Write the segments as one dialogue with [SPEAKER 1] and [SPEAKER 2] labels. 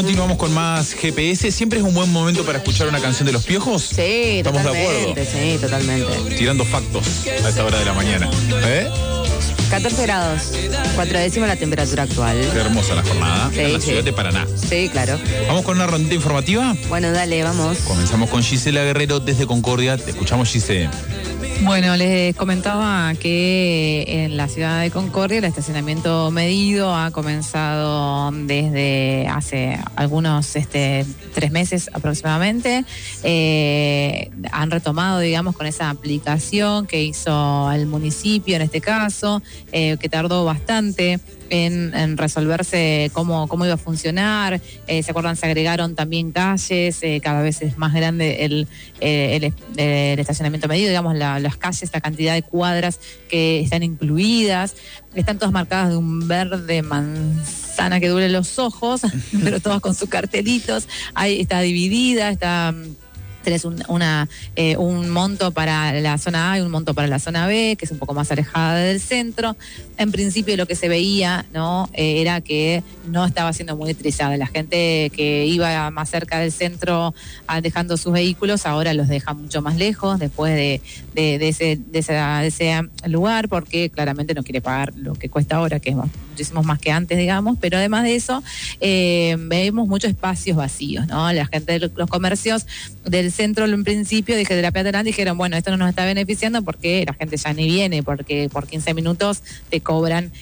[SPEAKER 1] Continuamos con más GPS. ¿Siempre es un buen momento para escuchar una canción de Los Piojos?
[SPEAKER 2] Sí,
[SPEAKER 1] ¿Estamos de acuerdo?
[SPEAKER 2] Sí, totalmente.
[SPEAKER 1] Tirando factos a esta hora de la mañana.
[SPEAKER 2] 14 grados, 4 la temperatura actual.
[SPEAKER 1] Qué hermosa la jornada en la ciudad de Paraná.
[SPEAKER 2] Sí, claro.
[SPEAKER 1] ¿Vamos con una rondita informativa?
[SPEAKER 2] Bueno, dale, vamos.
[SPEAKER 1] Comenzamos con Gisela Guerrero desde Concordia. Te escuchamos, Gise.
[SPEAKER 3] Bueno, les comentaba que en la ciudad de Concordia el estacionamiento medido ha comenzado desde hace algunos 3 meses aproximadamente. Han retomado, digamos, con esa aplicación que hizo el municipio en este caso, que tardó bastante en resolverse cómo iba a funcionar. ¿Se acuerdan? Se agregaron también calles, cada vez es más grande el estacionamiento medido, digamos, las calles, la cantidad de cuadras que están incluidas. Están todas marcadas de un verde manzana que duele los ojos, pero todas con sus cartelitos. Está dividida, tenés un monto para la zona A y un monto para la zona B, que es un poco más alejada del centro. En principio lo que se veía, ¿no?, era que no estaba siendo muy utilizada. La gente que iba más cerca del centro dejando sus vehículos, ahora los deja mucho más lejos después de ese lugar, porque claramente no quiere pagar lo que cuesta ahora, que es muchísimo más que antes, digamos. Pero además de eso, vemos muchos espacios vacíos, ¿no? La gente de los comercios del centro en principio, de la peatonal, dijeron, bueno, esto no nos está beneficiando porque la gente ya ni viene, porque por 15 minutos te cobran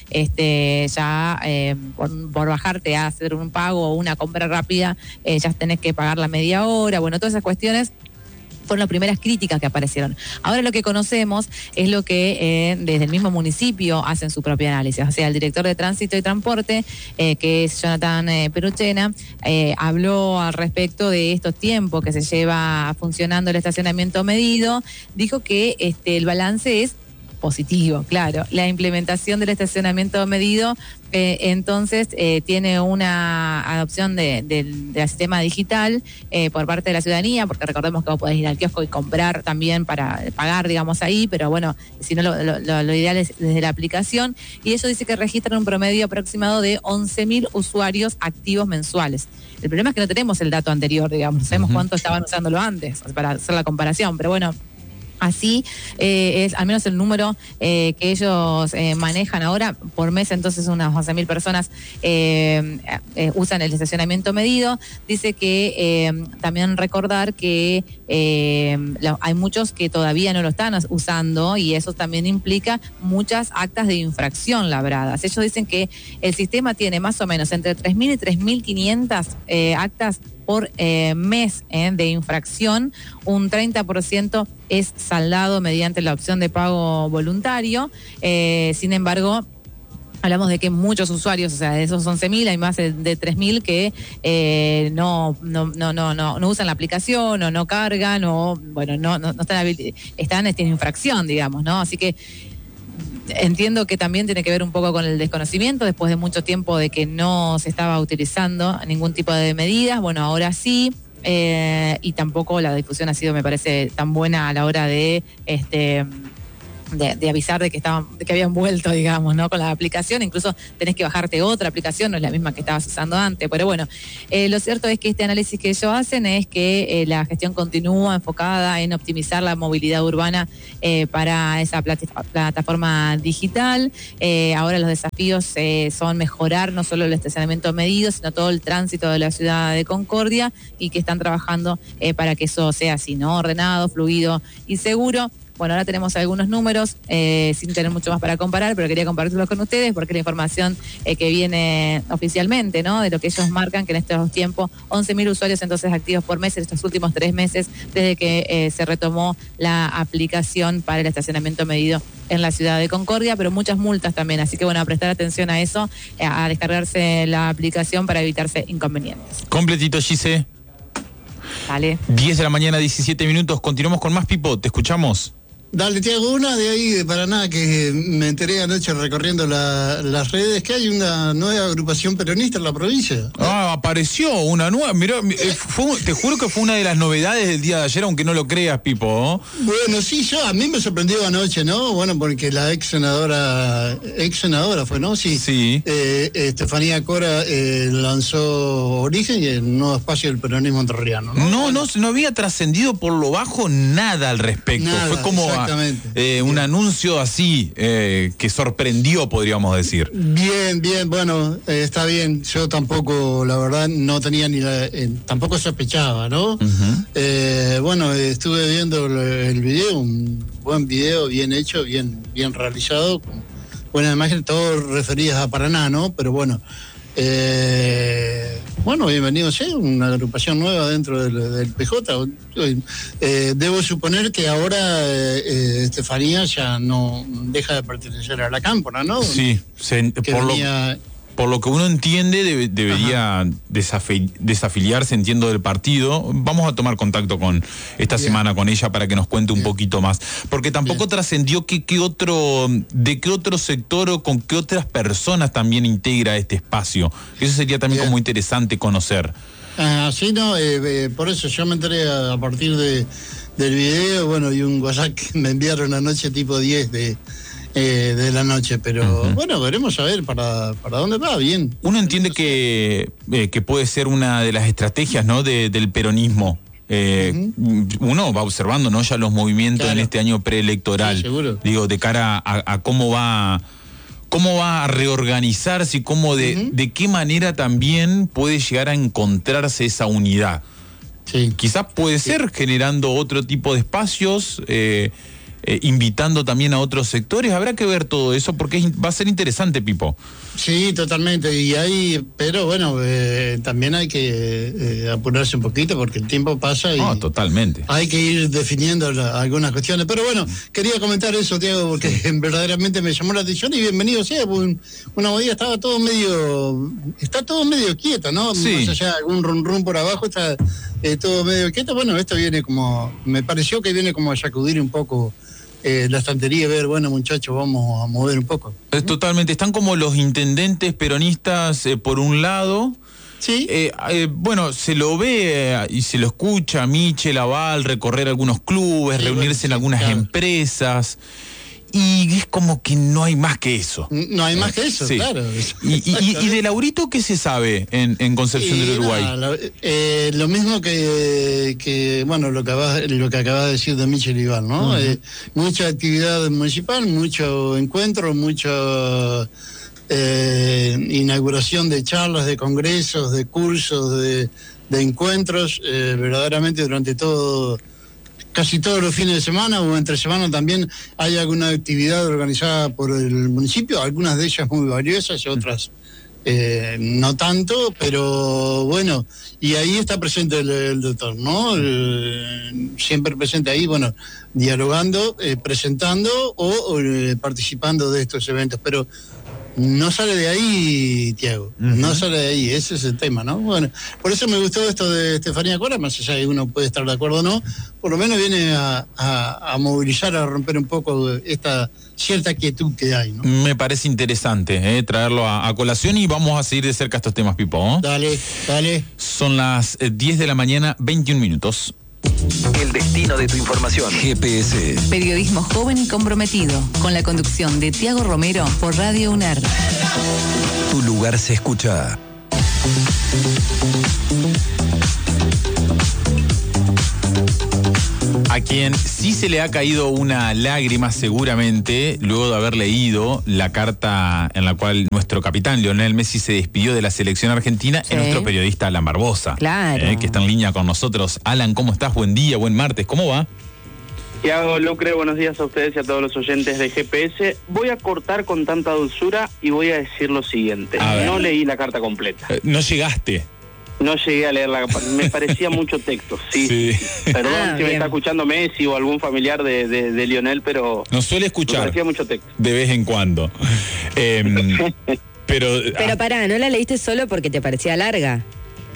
[SPEAKER 3] por bajarte a hacer un pago o una compra rápida, ya tenés que pagar la media hora. Bueno, todas esas cuestiones fueron las primeras críticas que aparecieron. Ahora lo que conocemos es lo que desde el mismo municipio hacen su propio análisis. O sea, el director de Tránsito y Transporte, que es Jonathan Peruchena, habló al respecto de estos tiempos que se lleva funcionando el estacionamiento medido. Dijo que el balance es positivo, claro. La implementación del estacionamiento medido entonces tiene una adopción del sistema digital por parte de la ciudadanía, porque recordemos que vos podés ir al kiosco y comprar también para pagar, digamos, ahí, pero bueno, si no, lo ideal es desde la aplicación. Y eso dice que registran un promedio aproximado de 11.000 usuarios activos mensuales. El problema es que no tenemos el dato anterior, digamos, no sabemos cuánto estaban usándolo antes para hacer la comparación, pero bueno, así es al menos el número que ellos manejan ahora por mes. Entonces unas 11.000 personas usan el estacionamiento medido. Dice que también recordar que hay muchos que todavía no lo están usando, y eso también implica muchas actas de infracción labradas. Ellos dicen que el sistema tiene más o menos entre 3.000 y 3.500 actas por mes de infracción. Un 30% es saldado mediante la opción de pago voluntario. Sin embargo, hablamos de que muchos usuarios, o sea, de esos 11.000 hay más de 3.000 que no usan la aplicación, o no cargan, o bueno, no están en infracción, digamos, ¿no? Así que entiendo que también tiene que ver un poco con el desconocimiento, después de mucho tiempo de que no se estaba utilizando ningún tipo de medidas. Bueno, ahora sí, y tampoco la difusión ha sido, me parece, tan buena a la hora de avisar de que habían vuelto, digamos, ¿no?, con la aplicación. Incluso tenés que bajarte otra aplicación, no es la misma que estabas usando antes. Pero bueno, lo cierto es que este análisis que ellos hacen es que la gestión continúa enfocada en optimizar la movilidad urbana para esa plataforma digital. Ahora los desafíos son mejorar no solo el estacionamiento medido, sino todo el tránsito de la ciudad de Concordia, y que están trabajando para que eso sea así, ¿no?, ordenado, fluido y seguro. Bueno, ahora tenemos algunos números, sin tener mucho más para comparar, pero quería compartirlos con ustedes porque es la información que viene oficialmente, ¿no?, de lo que ellos marcan, que en estos tiempos 11.000 usuarios entonces activos por mes en estos últimos 3 meses desde que se retomó la aplicación para el estacionamiento medido en la ciudad de Concordia, pero muchas multas también. Así que bueno, a prestar atención a eso, a descargarse la aplicación para evitarse inconvenientes.
[SPEAKER 1] Completito, Gise.
[SPEAKER 3] Vale.
[SPEAKER 1] 10 de la mañana, 17 minutos. Continuamos con más, Pipo. ¿Te escuchamos?
[SPEAKER 4] Dale, te hago una de ahí de Paraná, que me enteré anoche recorriendo las redes, que hay una nueva agrupación peronista en la provincia.
[SPEAKER 1] Apareció una nueva, mirá, te juro que fue una de las novedades del día de ayer, aunque no lo creas, Pipo, ¿no?
[SPEAKER 4] Bueno, sí, a mí me sorprendió anoche, ¿no? Bueno, porque la ex senadora fue, ¿no? Sí. Estefanía Cora lanzó Origen y el nuevo espacio del peronismo entrerriano, ¿no?
[SPEAKER 1] No había trascendido por lo bajo nada al respecto.
[SPEAKER 4] Nada,
[SPEAKER 1] fue como un anuncio así que sorprendió, podríamos decir.
[SPEAKER 4] Bien, bueno, está bien. Yo tampoco, la verdad, no tenía tampoco sospechaba, ¿no? Uh-huh. Bueno, estuve viendo el video, un buen video, bien hecho, bien realizado, con buenas imágenes, todos referidas a Paraná, ¿no? Pero bueno, bienvenido sea una agrupación nueva dentro del PJ. Debo suponer que ahora Estefanía ya no deja de pertenecer a la Cámpora, ¿no?
[SPEAKER 1] Sí, por lo que uno entiende debería desafiliarse, entiendo, del partido. Vamos a tomar contacto esta semana con ella para que nos cuente un poquito más, porque tampoco trascendió de qué otro sector o con qué otras personas también integra este espacio. Eso sería también como interesante conocer.
[SPEAKER 4] Sí, no, por eso yo me enteré a partir del video, bueno, y un WhatsApp que me enviaron anoche tipo 10 de la noche, pero uh-huh. Bueno, veremos a ver para dónde va, bien.
[SPEAKER 1] Uno entiende que puede ser una de las estrategias, ¿no? del peronismo. Uh-huh. Uno va observando, ¿no? Ya los movimientos en este año preelectoral. Sí, seguro. Digo, de cara a cómo va a reorganizarse y de qué manera también puede llegar a encontrarse esa unidad. Sí. Quizás puede ser generando otro tipo de espacios, invitando también a otros sectores. Habrá que ver todo eso porque va a ser interesante, Pipo.
[SPEAKER 4] Sí, totalmente. Pero bueno, también hay que apurarse un poquito porque el tiempo pasa y
[SPEAKER 1] totalmente.
[SPEAKER 4] Hay que ir definiendo algunas cuestiones. Pero bueno, quería comentar eso, Tiago, porque verdaderamente me llamó la atención y bienvenido sea. Una movida está todo medio quieto, ¿no? Sí. Más allá de algún rum por abajo está todo medio quieto. Bueno, esto me pareció que viene como a sacudir un poco la estantería, ver, bueno, muchachos, vamos a mover un poco.
[SPEAKER 1] Totalmente, están como los intendentes peronistas por un lado. Sí. Bueno, se lo ve y se lo escucha a Michel Aval recorrer algunos clubes, reunirse en algunas empresas. Y es como que no hay más que eso.
[SPEAKER 4] No hay más que eso, sí. Claro.
[SPEAKER 1] ¿Y de Laurito qué se sabe en Concepción del Uruguay?
[SPEAKER 4] Lo mismo que bueno, lo que acabas de decir de Michel Ival, ¿no? Uh-huh. Mucha actividad municipal, mucho encuentro, mucha inauguración de charlas, de congresos, de cursos, de encuentros, verdaderamente durante casi todos los fines de semana o entre semana también hay alguna actividad organizada por el municipio, algunas de ellas muy valiosas y otras no tanto, pero bueno, y ahí está presente el doctor, ¿no? Siempre presente ahí, bueno, dialogando, presentando o participando de estos eventos, pero no sale de ahí, Tiago, uh-huh. No sale de ahí, ese es el tema, ¿no? Bueno, por eso me gustó esto de Estefanía Cora, más allá de que uno puede estar de acuerdo o no, por lo menos viene a movilizar, a romper un poco esta cierta quietud que hay, ¿no?
[SPEAKER 1] Me parece interesante traerlo a colación y vamos a seguir de cerca estos temas, Pipo, ¿no?
[SPEAKER 4] Dale.
[SPEAKER 1] Son las 10 de la mañana, 21 minutos.
[SPEAKER 5] El destino de tu información. GPS.
[SPEAKER 2] Periodismo joven y comprometido, con la conducción de Tiago Romero por Radio UNER.
[SPEAKER 5] Tu lugar se escucha.
[SPEAKER 1] A quien sí se le ha caído una lágrima seguramente, luego de haber leído la carta en la cual nuestro capitán Lionel Messi se despidió de la selección argentina, es nuestro periodista Alan Barbosa.
[SPEAKER 2] Claro.
[SPEAKER 1] Que está en línea con nosotros. Alan, ¿cómo estás? Buen día, buen martes, ¿cómo va?
[SPEAKER 6] Tiago, Lucre, buenos días a ustedes y a todos los oyentes de GPS. Voy a cortar con tanta dulzura y voy a decir lo siguiente. No leí la carta completa.
[SPEAKER 1] ¿No llegaste?
[SPEAKER 6] No llegué a leerla, me parecía mucho texto, sí. Perdón si me está escuchando Messi o algún familiar de Lionel, pero...
[SPEAKER 1] Nos suele escuchar.
[SPEAKER 6] Me parecía mucho texto.
[SPEAKER 1] De vez en cuando.
[SPEAKER 2] Pero pará, ¿no la leíste solo porque te parecía larga?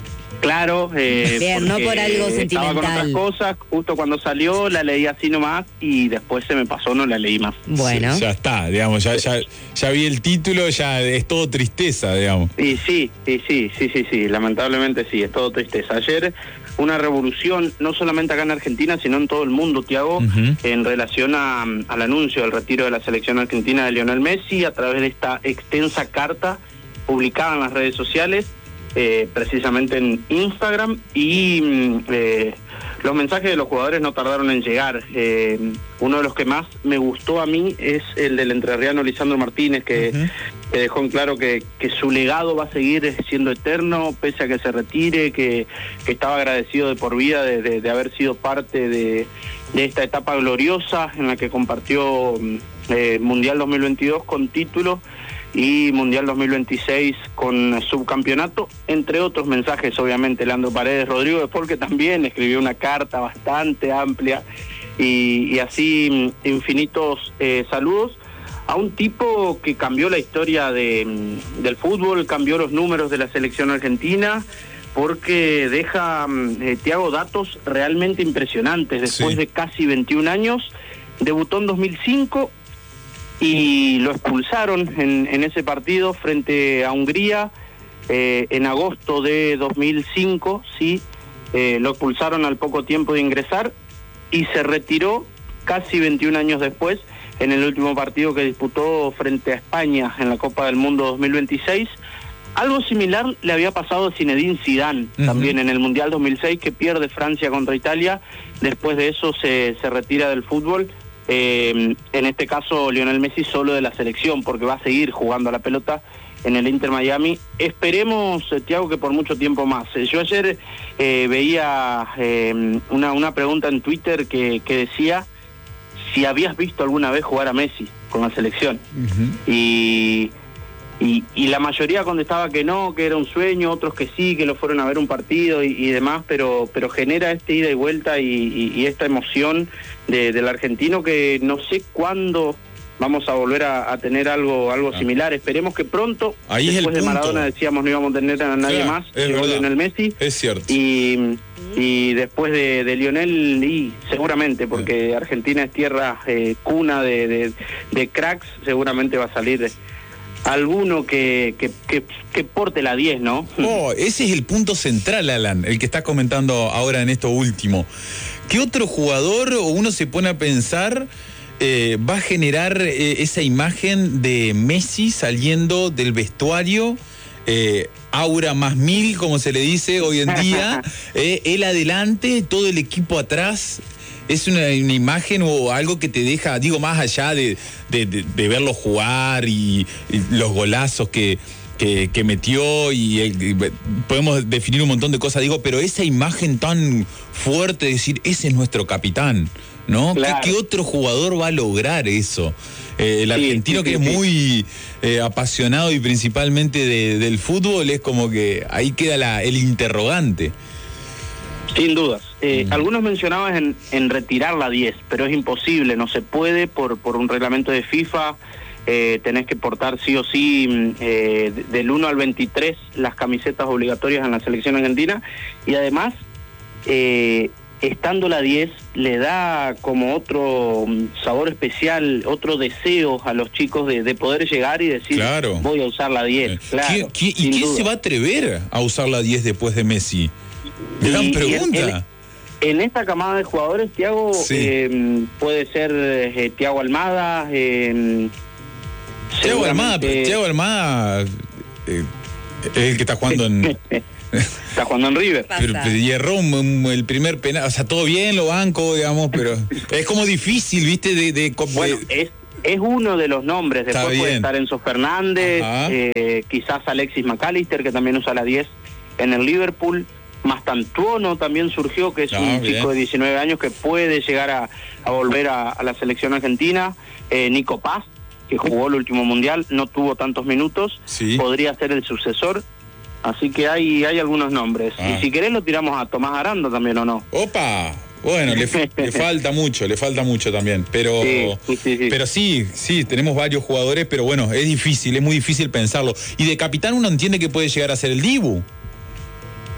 [SPEAKER 6] Claro,
[SPEAKER 7] bien, no por algo sentimental.
[SPEAKER 6] Estaba con otras cosas, justo cuando salió la leí así nomás y después se me pasó, no la leí más.
[SPEAKER 7] Bueno.
[SPEAKER 1] Sí, ya está, digamos, ya vi el título, ya es todo tristeza, digamos.
[SPEAKER 6] Y sí, lamentablemente sí, es todo tristeza. Ayer una revolución, no solamente acá en Argentina, sino en todo el mundo, Tiago, en relación al anuncio del retiro de la selección argentina de Lionel Messi a través de esta extensa carta publicada en las redes sociales, precisamente en Instagram, y los mensajes de los jugadores no tardaron en llegar. Uno de los que más me gustó a mí es el del entrerriano Lisandro Martínez, que dejó en claro que su legado va a seguir siendo eterno, pese a que se retire, que estaba agradecido de por vida de haber sido parte de esta etapa gloriosa en la que compartió Mundial 2022 con título y Mundial 2026 con subcampeonato, entre otros mensajes. Obviamente Leandro Paredes, Rodrigo de Paul, que también escribió una carta bastante amplia, y así infinitos saludos a un tipo que cambió la historia del fútbol, cambió los números de la selección argentina, porque deja, Tiago, datos realmente impresionantes. Después de casi 21 años, debutó en 2005 y lo expulsaron en ese partido frente a Hungría en agosto de 2005, sí, lo expulsaron al poco tiempo de ingresar y se retiró casi 21 años después en el último partido que disputó frente a España en la Copa del Mundo 2026. Algo similar le había pasado a Zinedine Zidane, también en el Mundial 2006, que pierde Francia contra Italia. Después de eso se retira del fútbol. En este caso Lionel Messi solo de la selección, porque va a seguir jugando a la pelota en el Inter Miami. Esperemos, Thiago, que por mucho tiempo más. Yo ayer veía una pregunta en Twitter que decía si habías visto alguna vez jugar a Messi con la selección. Y la mayoría contestaba que no, que era un sueño, otros que sí, que lo fueron a ver un partido y demás, pero genera este ida y vuelta y esta emoción del argentino, que no sé cuándo vamos a volver a tener algo similar. Esperemos que pronto.
[SPEAKER 1] Ahí
[SPEAKER 6] después de Maradona decíamos no íbamos a tener a nadie más, llegó Lionel Messi.
[SPEAKER 1] Es cierto.
[SPEAKER 6] Y después de Lionel, y seguramente, porque Argentina es tierra cuna de cracks, seguramente va a salir alguno que porte la 10, ¿no?
[SPEAKER 1] Ese es el punto central, Alan, el que estás comentando ahora en esto último. ¿Qué otro jugador, o uno se pone a pensar, va a generar esa imagen de Messi saliendo del vestuario, aura más 1000, como se le dice hoy en día, él adelante, todo el equipo atrás? Es una imagen o algo que te deja, digo, más allá de verlo jugar y los golazos que metió, y podemos definir un montón de cosas, digo, pero esa imagen tan fuerte de decir, ese es nuestro capitán, ¿no? Claro. ¿Qué otro jugador va a lograr eso? El argentino, que es muy apasionado y principalmente del fútbol, es como que ahí queda el interrogante.
[SPEAKER 6] Sin dudas. Algunos mencionaban en retirar la 10, pero es imposible, no se puede por un reglamento de FIFA. Tenés que portar sí o sí del 1 al 23 las camisetas obligatorias en la selección argentina, y además estando la 10 le da como otro sabor especial, otro deseo a los chicos de poder llegar y decir, claro, voy a usar la 10. Claro,
[SPEAKER 1] ¿Y quién se va a atrever a usar la 10 después de Messi? Gran pregunta.
[SPEAKER 6] En esta camada de jugadores, Thiago, puede ser Thiago Almada.
[SPEAKER 1] Thiago Almada es el que está jugando en...
[SPEAKER 6] Está jugando en River.
[SPEAKER 1] Y erró el primer penal, o sea, todo bien, lo banco, digamos, pero es como difícil, ¿viste?
[SPEAKER 6] Bueno, es uno de los nombres. Después puede estar Enzo Fernández, quizás Alexis McAllister, que también usa la 10 en el Liverpool. Mastantuono también surgió, que es un chico de 19 años que puede llegar a volver a la selección argentina. Nico Paz, que jugó el último mundial, no tuvo tantos minutos, podría ser el sucesor. Así que hay algunos nombres. Y si querés lo tiramos a Tomás Aranda también, ¿o no?
[SPEAKER 1] ¡Opa! Bueno, le falta mucho también. Pero pero sí, tenemos varios jugadores, pero bueno, es muy difícil pensarlo. Y de capitán uno entiende que puede llegar a ser el Dibu.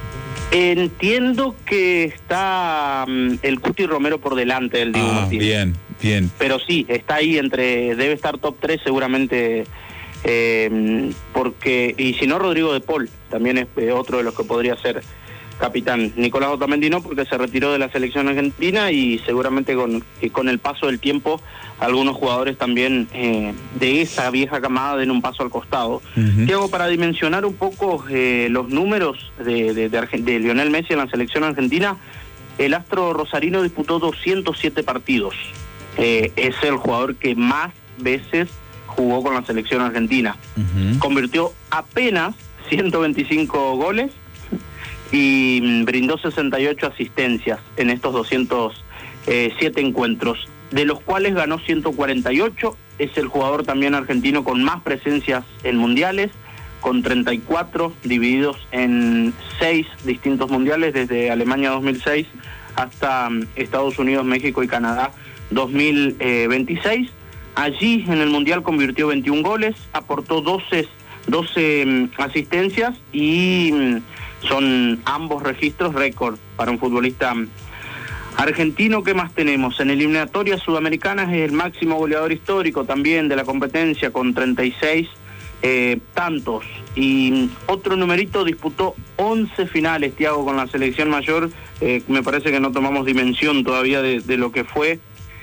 [SPEAKER 6] Entiendo que está el Cuti Romero por delante del Dibu Martínez.
[SPEAKER 1] Bien.
[SPEAKER 6] Pero sí, está ahí debe estar top 3 seguramente, porque, y si no, Rodrigo de Paul también es otro de los que podría ser capitán. Nicolás Otamendi no, porque se retiró de la selección argentina, y seguramente con el paso del tiempo algunos jugadores también de esa vieja camada den un paso al costado. Tiago, para dimensionar un poco los números de Lionel Messi en la selección argentina, el astro rosarino disputó 207 partidos. Es el jugador que más veces jugó con la selección argentina. Convirtió apenas 125 goles y brindó 68 asistencias en estos 207 encuentros, de los cuales ganó 148. Es el jugador también argentino con más presencias en mundiales, con 34 divididos en 6 distintos mundiales, desde Alemania 2006 hasta Estados Unidos, México y Canadá 2026. Allí en el mundial convirtió 21 goles, aportó 12 asistencias, y son ambos registros récord para un futbolista argentino. ¿Qué más tenemos? En eliminatorias sudamericanas es el máximo goleador histórico también de la competencia, con 36 tantos. Y otro numerito, disputó 11 finales, Tiago, con la selección mayor. Me parece que no tomamos dimensión todavía de lo que fue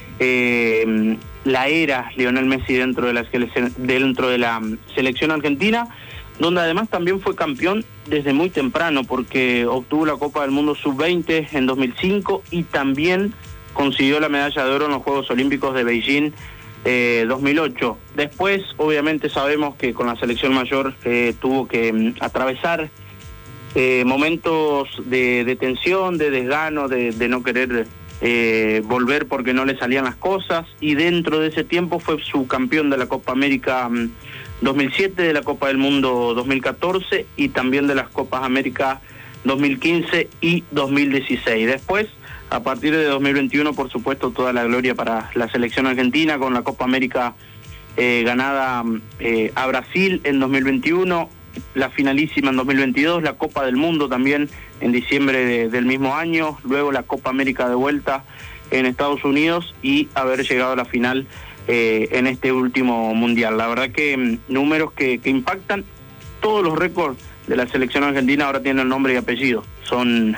[SPEAKER 6] la era Lionel Messi dentro de la selección argentina, donde además también fue campeón desde muy temprano, porque obtuvo la Copa del Mundo Sub-20 en 2005 y también consiguió la medalla de oro en los Juegos Olímpicos de Beijing 2008. Después, obviamente, sabemos que con la selección mayor tuvo que atravesar momentos de tensión, de desgano, de no querer volver porque no le salían las cosas, y dentro de ese tiempo fue subcampeón de la Copa América 2007, de la Copa del Mundo 2014 y también de las Copas América 2015 y 2016. Después, a partir de 2021, por supuesto, toda la gloria para la selección argentina, con la Copa América ganada a Brasil en 2021, la finalísima en 2022, la Copa del Mundo también en diciembre del mismo año, luego la Copa América de vuelta en Estados Unidos, y haber llegado a la final en este último mundial. La verdad que números que impactan. Todos los récords de la selección argentina ahora tienen nombre y apellido, son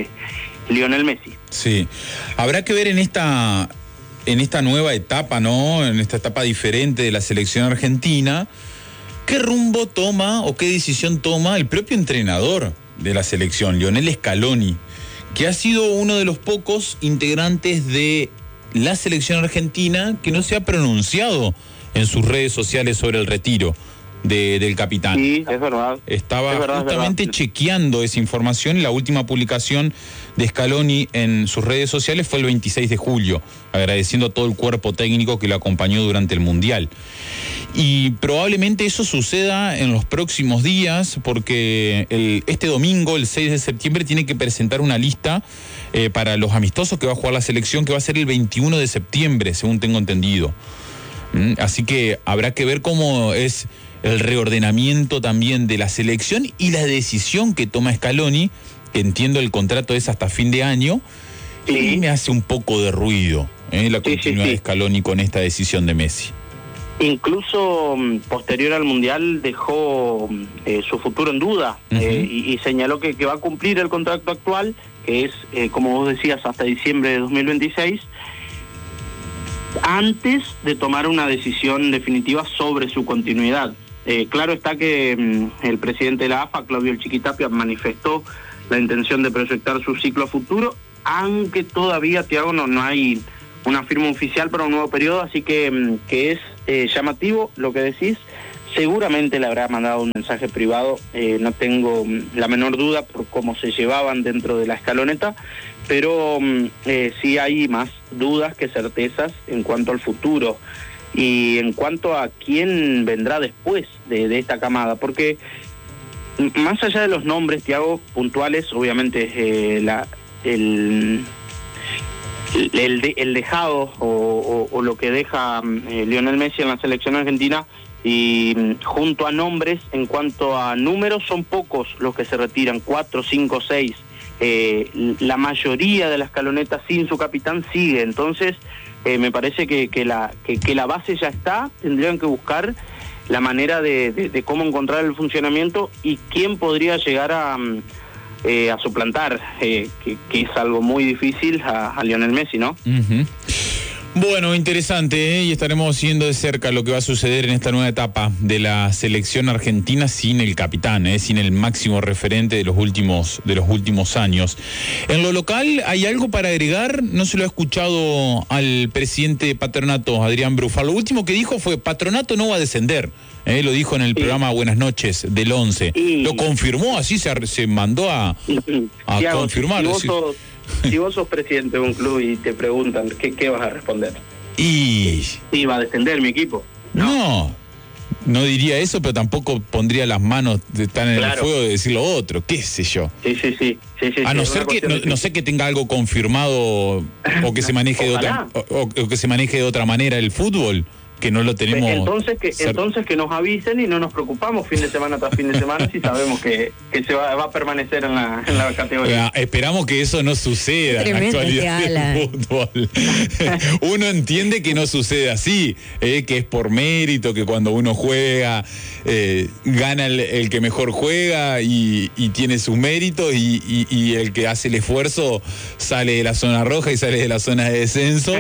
[SPEAKER 6] Lionel Messi.
[SPEAKER 1] Sí, habrá que ver en esta nueva etapa, ¿no? En esta etapa diferente de la selección argentina, ¿qué rumbo toma o qué decisión toma el propio entrenador de la selección, Lionel Scaloni, que ha sido uno de los pocos integrantes de la selección argentina que no se ha pronunciado en sus redes sociales sobre el retiro del capitán?
[SPEAKER 6] Sí, es verdad.
[SPEAKER 1] Estaba justamente chequeando esa información, y la última publicación de Scaloni en sus redes sociales fue el 26 de julio, agradeciendo a todo el cuerpo técnico que lo acompañó durante el Mundial. Y probablemente eso suceda en los próximos días, porque este domingo, el 6 de septiembre, tiene que presentar una lista para los amistosos que va a jugar la selección, que va a ser el 21 de septiembre, según tengo entendido. Así que habrá que ver cómo es el reordenamiento también de la selección y la decisión que toma Scaloni, que entiendo el contrato es hasta fin de año, y me hace un poco de ruido la continuidad de Scaloni con esta decisión de Messi.
[SPEAKER 6] Incluso posterior al Mundial dejó su futuro en duda, y señaló que va a cumplir el contrato actual, que es, como vos decías, hasta diciembre de 2026, antes de tomar una decisión definitiva sobre su continuidad. Claro está que el presidente de la AFA, Claudio El Chiquitapia, manifestó la intención de proyectar su ciclo a futuro, aunque todavía, Tiago, no hay una firma oficial para un nuevo periodo, así que es llamativo lo que decís. Seguramente le habrá mandado un mensaje privado, no tengo la menor duda por cómo se llevaban dentro de la escaloneta, pero sí hay más dudas que certezas en cuanto al futuro y en cuanto a quién vendrá después de esta camada, porque más allá de los nombres, Tiago, puntuales, obviamente el dejado o lo que deja Lionel Messi en la selección argentina, y junto a nombres, en cuanto a números, son pocos los que se retiran, 4, 5, 6 la mayoría de la escaloneta sin su capitán sigue. Entonces me parece que la base ya está. Tendrían que buscar la manera de cómo encontrar el funcionamiento y quién podría llegar a suplantar, que es algo muy difícil, a Lionel Messi, ¿no?
[SPEAKER 1] Uh-huh. Bueno, interesante, y estaremos siguiendo de cerca lo que va a suceder en esta nueva etapa de la selección argentina sin el capitán, sin el máximo referente de los últimos años. En lo local, ¿hay algo para agregar? No se lo he escuchado al presidente de Patronato, Adrián Brufalo. Lo último que dijo fue: Patronato no va a descender. Lo dijo en el programa Buenas Noches del 11. Lo confirmó, así se mandó a
[SPEAKER 6] Thiago,
[SPEAKER 1] confirmarlo.
[SPEAKER 6] Si vos sos presidente de un club y te preguntan, ¿qué vas a responder?
[SPEAKER 1] Sí,
[SPEAKER 6] va a descender mi equipo.
[SPEAKER 1] No diría eso, pero tampoco pondría las manos tan en el fuego de decir lo otro, qué sé yo.
[SPEAKER 6] Sí.
[SPEAKER 1] A no ser que no sé que tenga algo confirmado o que se maneje de otra o que se maneje de otra manera el fútbol, que no lo tenemos.
[SPEAKER 6] Entonces que nos avisen y no nos preocupamos fin de semana tras fin de semana si sabemos que se va a permanecer en la categoría.
[SPEAKER 1] Esperamos que eso no suceda en la actualidad del fútbol. Uno entiende que no sucede así, que es por mérito, que cuando uno juega gana el que mejor juega y tiene sus méritos, y el que hace el esfuerzo sale de la zona roja y sale de la zona de descenso.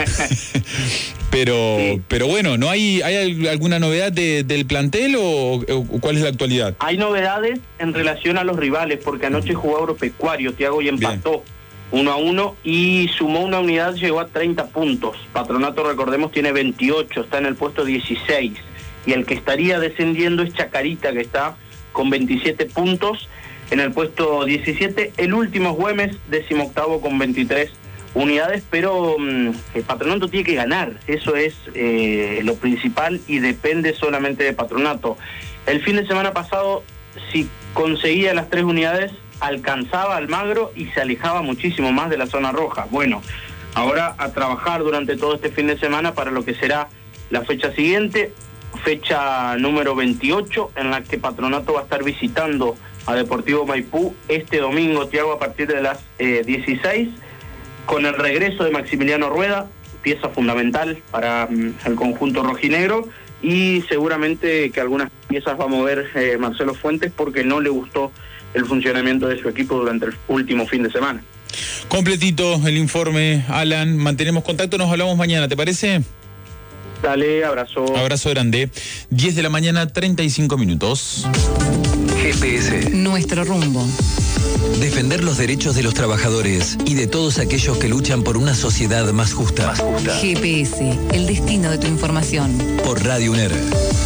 [SPEAKER 1] Pero bueno, ¿no hay alguna novedad del plantel o cuál es la actualidad?
[SPEAKER 6] Hay novedades en relación a los rivales, porque anoche jugó Agropecuario, Thiago, y empató 1-1 y sumó una unidad, llegó a 30 puntos. Patronato, recordemos, tiene 28, está en el puesto 16. Y el que estaría descendiendo es Chacarita, que está con 27 puntos en el puesto 17. El último es Güemes, 18º con 23 unidades, pero el Patronato tiene que ganar, eso es lo principal, y depende solamente de Patronato. El fin de semana pasado, si conseguía las 3 unidades, alcanzaba Almagro y se alejaba muchísimo más de la zona roja. Bueno, ahora a trabajar durante todo este fin de semana para lo que será la fecha siguiente, fecha número 28, en la que Patronato va a estar visitando a Deportivo Maipú este domingo, Thiago, a partir de las 16, con el regreso de Maximiliano Rueda, pieza fundamental para el conjunto rojinegro, y seguramente que algunas piezas va a mover Marcelo Fuentes, porque no le gustó el funcionamiento de su equipo durante el último fin de semana.
[SPEAKER 1] Completito el informe, Alan. Mantenemos contacto, nos hablamos mañana, ¿te parece?
[SPEAKER 6] Dale, abrazo.
[SPEAKER 1] Abrazo grande. 10 de la mañana, 35 minutos.
[SPEAKER 5] GPS.
[SPEAKER 2] Nuestro rumbo.
[SPEAKER 5] Defender los derechos de los trabajadores y de todos aquellos que luchan por una sociedad más justa.
[SPEAKER 2] GPS, el destino de tu información.
[SPEAKER 5] Por Radio UNER.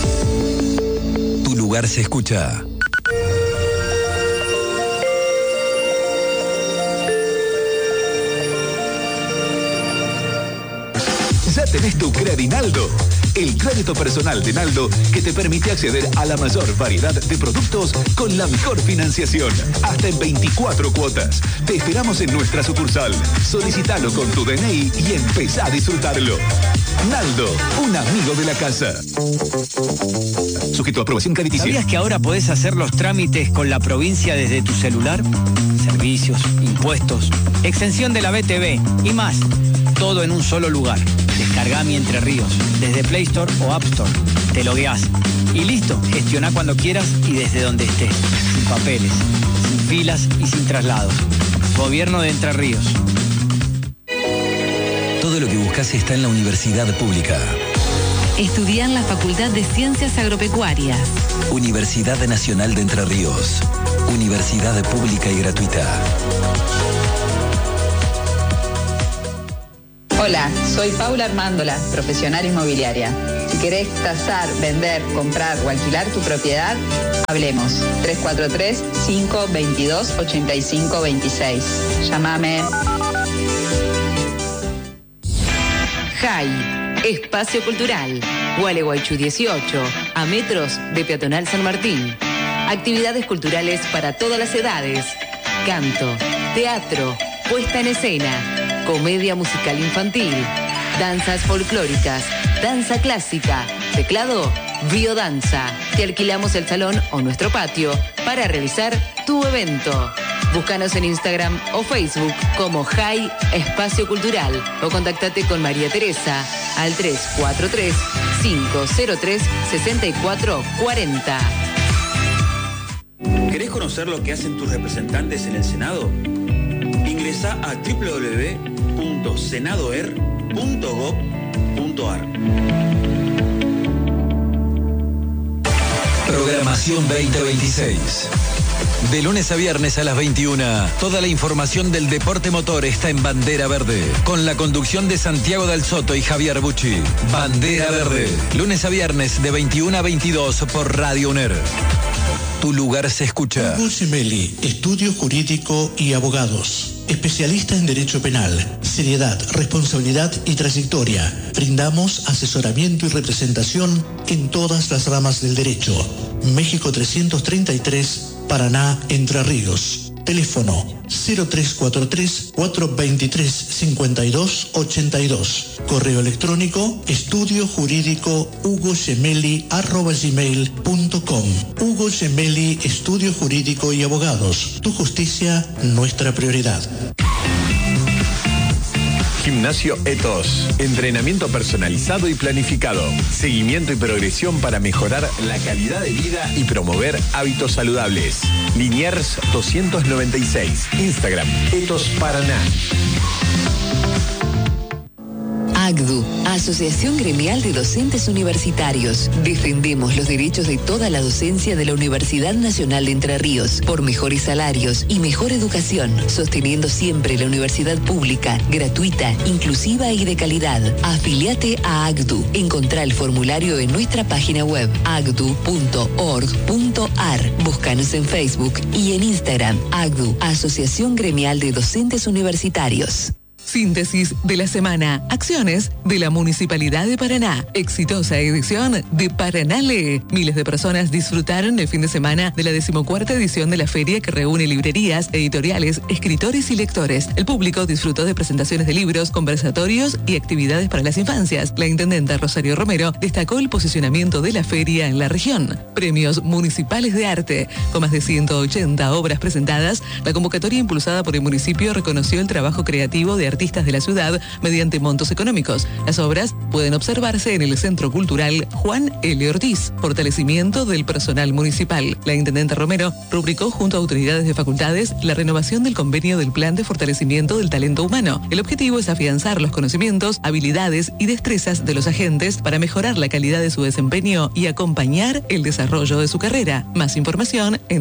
[SPEAKER 5] Tu lugar se escucha. Ya tenés tu Credinaldo, el crédito personal de Naldo que te permite acceder a la mayor variedad de productos con la mejor financiación, hasta en 24 cuotas. Te esperamos en nuestra sucursal. Solicitalo con tu DNI y empezá a disfrutarlo. Naldo, un amigo de la casa. Sujeto a aprobación crediticia.
[SPEAKER 8] ¿Sabías que ahora podés hacer los trámites con la provincia desde tu celular? Servicios, impuestos, exención de la BTV y más. Todo en un solo lugar. Descargá Mi Entre Ríos desde Play Store o App Store. Te logueás y listo. Gestioná cuando quieras y desde donde estés. Sin papeles, sin filas y sin traslados. Gobierno de Entre Ríos.
[SPEAKER 5] Todo lo que buscas está en la universidad pública.
[SPEAKER 2] Estudia en la Facultad de Ciencias Agropecuarias.
[SPEAKER 5] Universidad Nacional de Entre Ríos. Universidad pública y gratuita.
[SPEAKER 9] Hola, soy Paula Armándola, profesional inmobiliaria. Si querés tasar, vender, comprar o alquilar tu propiedad, hablemos. 343-522-8526. Llámame.
[SPEAKER 2] JAI, Espacio Cultural, Gualeguaychú 18, a metros de Peatonal San Martín. Actividades culturales para todas las edades. Canto, teatro, puesta en escena, comedia musical infantil, danzas folclóricas, danza clásica, teclado, biodanza. Te alquilamos el salón o nuestro patio para realizar tu evento. Búscanos en Instagram o Facebook como Jai Espacio Cultural o contactate con María Teresa al 343-503-6440.
[SPEAKER 10] ¿Querés conocer lo que hacen tus representantes en el Senado? Ingresá a www.senadoer.gov.ar.
[SPEAKER 5] Programación 2026. De lunes a viernes a las 21, toda la información del deporte motor está en Bandera Verde, con la conducción de Santiago Dal Soto y Javier Bucci. Bandera Verde, lunes a viernes de 21 a 22 por Radio UNER. Tu lugar se escucha.
[SPEAKER 11] Hugo Gemelli, Estudio Jurídico y Abogados. Especialista en Derecho Penal, seriedad, responsabilidad y trayectoria. Brindamos asesoramiento y representación en todas las ramas del derecho. México 333, Paraná, Entre Ríos. Teléfono 0343-423-5282. Correo electrónico estudiojurídico@gmail.com. Hugo Gemelli, Estudio Jurídico y Abogados. Tu justicia, nuestra prioridad.
[SPEAKER 12] Gimnasio Etos. Entrenamiento personalizado y planificado. Seguimiento y progresión para mejorar la calidad de vida y promover hábitos saludables. Liniers 296. Instagram Etos Paraná.
[SPEAKER 2] AGDU, Asociación Gremial de Docentes Universitarios. Defendemos los derechos de toda la docencia de la Universidad Nacional de Entre Ríos por mejores salarios y mejor educación, sosteniendo siempre la universidad pública, gratuita, inclusiva y de calidad. Afiliate a AGDU. Encontrá el formulario en nuestra página web agdu.org.ar. Búscanos en Facebook y en Instagram. AGDU, Asociación Gremial de Docentes Universitarios.
[SPEAKER 13] Síntesis de la semana. Acciones de la Municipalidad de Paraná. Exitosa edición de Paraná Lee. Miles de personas disfrutaron el fin de semana de la 14ª edición de la feria que reúne librerías, editoriales, escritores y lectores. El público disfrutó de presentaciones de libros, conversatorios y actividades para las infancias. La intendenta Rosario Romero destacó el posicionamiento de la feria en la región. Premios municipales de arte. Con más de 180 obras presentadas, la convocatoria impulsada por el municipio reconoció el trabajo creativo de artistas de la ciudad mediante montos económicos. Las obras pueden observarse en el Centro Cultural Juan L. Ortiz. Fortalecimiento del personal municipal. La intendenta Romero rubricó junto a autoridades de facultades la renovación del convenio del Plan de Fortalecimiento del Talento Humano. El objetivo es afianzar los conocimientos, habilidades y destrezas de los agentes para mejorar la calidad de su desempeño y acompañar el desarrollo de su carrera. Más información en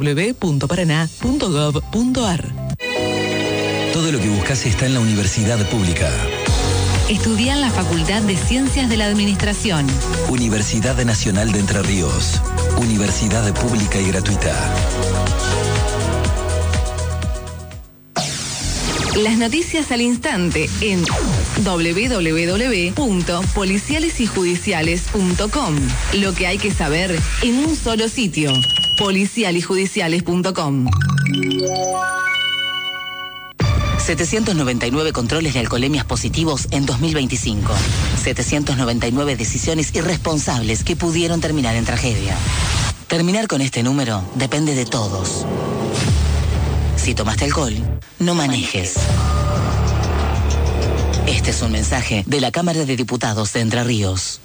[SPEAKER 13] www.paraná.gov.ar.
[SPEAKER 5] Todo lo que buscas está en la Universidad Pública.
[SPEAKER 2] Estudia en la Facultad de Ciencias de la Administración.
[SPEAKER 5] Universidad Nacional de Entre Ríos. Universidad pública y gratuita.
[SPEAKER 2] Las noticias al instante en www.policialesyjudiciales.com. Lo que hay que saber en un solo sitio. policialyjudiciales.com.
[SPEAKER 14] 799 controles de alcoholemias positivos en 2025. 799 decisiones irresponsables que pudieron terminar en tragedia. Terminar con este número depende de todos. Si tomaste alcohol, no manejes. Este es un mensaje de la Cámara de Diputados de Entre Ríos.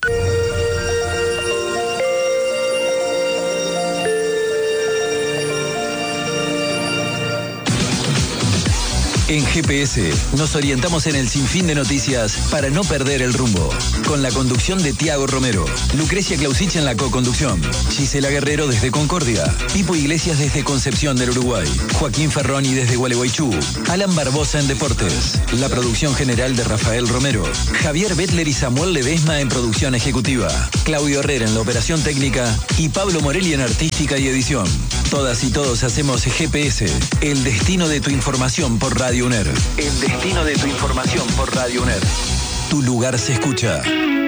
[SPEAKER 5] En GPS nos orientamos en el sinfín de noticias para no perder el rumbo. Con la conducción de Tiago Romero, Lucrecia Clausich en la co-conducción, Gisela Guerrero desde Concordia, Pipo Iglesias desde Concepción del Uruguay, Joaquín Ferroni desde Gualeguaychú, Alan Barbosa en Deportes, la producción general de Rafael Romero, Javier Bettler y Samuel Ledesma en producción ejecutiva, Claudio Herrera en la operación técnica y Pablo Morelli en artística y edición. Todas y todos hacemos GPS, el destino de tu información por Radio UNER. El destino de tu información por Radio UNER. Tu lugar se escucha.